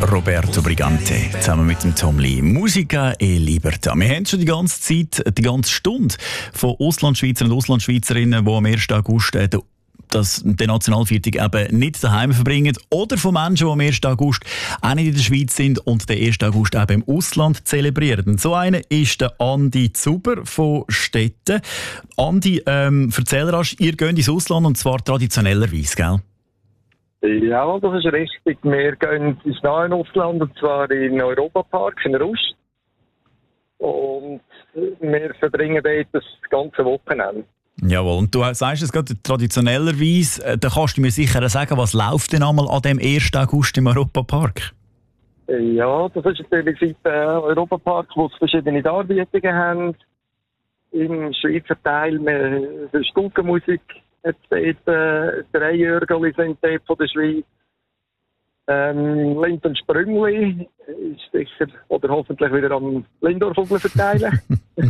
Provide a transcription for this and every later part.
Roberto Brigante zusammen mit dem Tom Lee. Musica e Libertà. Wir haben schon die ganze Zeit, die ganze Stunde von Auslandschweizern und Auslandschweizerinnen, die am 1. August den Nationalviertag eben nicht daheim verbringen, oder von Menschen, die am 1. August auch nicht in der Schweiz sind und den 1. August eben im Ausland zelebrieren. Und so einer ist der Andi Zuber von Stetten. Andi, erzähl rasch, ihr geht ins Ausland und zwar traditionellerweise, gell? Ja, das ist richtig. Wir gehen ins nahe Ausland, und zwar in Europapark in Rust. Und wir verbringen dort das ganze Wochenende. Jawohl, und du sagst es gerade traditionellerweise, da kannst du mir sicher sagen, was läuft denn einmal an dem 1. August im Europapark? Ja, das ist natürlich seit Europapark, wo es verschiedene Darbietungen haben. Im Schweizer Teil, für Stuckenmusik, jetzt dort 3 Jürgeli sind dort von der Schweiz. Lind und Sprüngli ist sicher, oder hoffentlich wieder am Lindorf verteilen.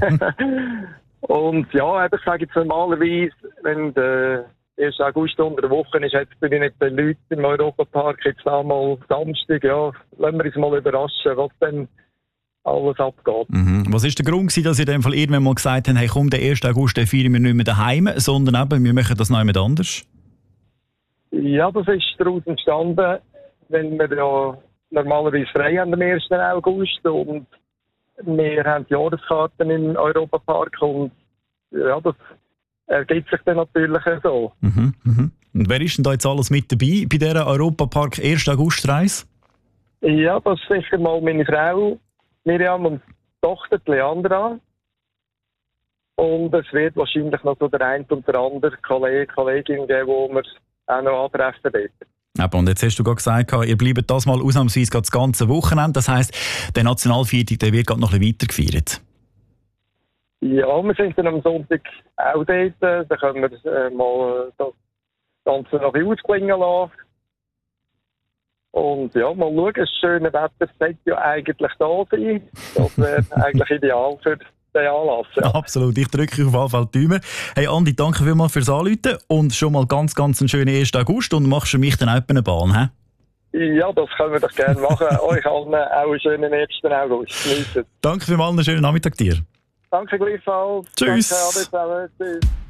Und ja, ich sage jetzt normalerweise, wenn der 1. August unter der Woche ist, jetzt bin ich nicht bei Leuten im Europapark, jetzt einmal Samstag, ja, lassen wir uns mal überraschen, was dann alles abgeht. Mhm. Was war der Grund, dass ihr in dem Fall irgendwann mal gesagt habt, hey komm, den 1. August feiern wir nicht mehr daheim, sondern eben, wir machen das noch jemand anders? Ja, das ist daraus entstanden, wenn wir ja normalerweise frei haben am 1. August und wir haben die Jahreskarten im Europapark und ja, das ergibt sich dann natürlich so. Mhm, mhm. Und wer ist denn da jetzt alles mit dabei bei dieser Europapark 1. August-Reise? Ja, das ist sicher mal meine Frau Miriam und die Tochter Leandra. Und es wird wahrscheinlich noch so der ein und der andere Kollegin geben, die wir auch noch antreffen werden. Und jetzt hast du gerade gesagt, ihr bleibt das mal ausnahmsweise das ganze Wochenende. Das heisst, der Nationalviertag der wird gerade noch ein bisschen weiter gefeiert. Ja, wir sind dann am Sonntag auch dort. Da können wir mal das Ganze noch ausklingen lassen. Und ja, mal schauen, das schöne Wetter sollte ja eigentlich da sein. Das wäre eigentlich ideal für den Anlass. Ja. Absolut, ich drücke auf jeden Fall die Daumen. Hey Andi, danke vielmals fürs Anrufen und schon mal ganz einen schönen 1. August und machst für mich dann auch eine Bahn, he? Ja, das können wir doch gerne machen. Euch allen auch einen schönen 1. August. Geniessen. Danke vielmals, einen schönen Nachmittag dir. Danke gleichfalls. Tschüss. Danke, alle zusammen. Tschüss.